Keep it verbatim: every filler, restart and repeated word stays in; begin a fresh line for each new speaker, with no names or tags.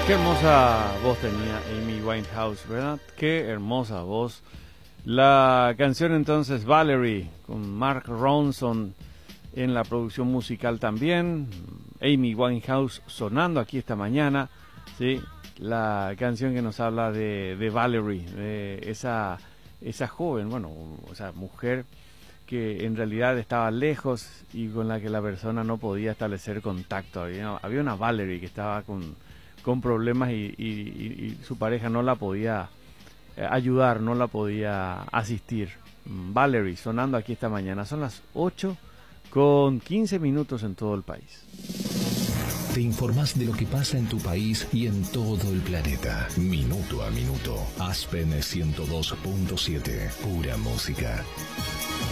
Qué hermosa voz tenía Amy Winehouse, ¿verdad? Qué hermosa voz. La canción entonces Valerie, con Mark Ronson en la producción musical también. Amy Winehouse sonando aquí esta mañana, ¿sí? La canción que nos habla de, de Valerie, de esa, esa joven, bueno, o sea, mujer que en realidad estaba lejos y con la que la persona no podía establecer contacto. Había, había una Valerie que estaba con, con problemas y, y, y, y su pareja no la podía eh, ayudar, no la podía asistir. Valerie sonando aquí esta mañana. Son las ocho con quince minutos en todo el país.
Te informás de lo que pasa en tu país y en todo el planeta. Minuto a minuto. Aspen ciento dos punto siete. Pura música.